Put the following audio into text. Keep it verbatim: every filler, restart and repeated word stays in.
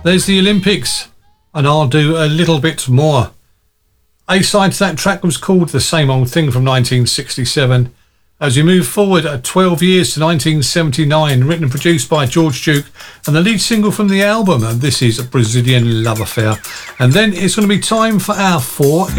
There's the Olympics, and I'll do a little bit more. A-side to that track was called The Same Old Thing from nineteen sixty-seven. As we move forward at twelve years to nineteen seventy-nine, written and produced by George Duke, and the lead single from the album, and this is a Brazilian Love Affair. And then it's going to be time for our four